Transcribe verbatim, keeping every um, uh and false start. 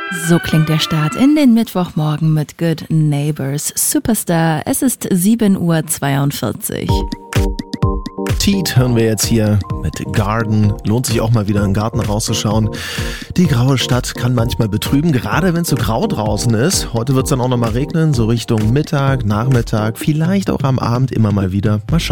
So klingt der Start in den Mittwochmorgen mit Good Neighbors Superstar. Es ist sieben Uhr zweiundvierzig. Teet hören wir jetzt hier mit Garden. Lohnt sich auch mal wieder in den Garten rauszuschauen. Die graue Stadt kann manchmal betrüben, gerade wenn es so grau draußen ist. Heute wird es dann auch noch mal regnen, so Richtung Mittag, Nachmittag, vielleicht auch am Abend immer mal wieder. Mal schauen.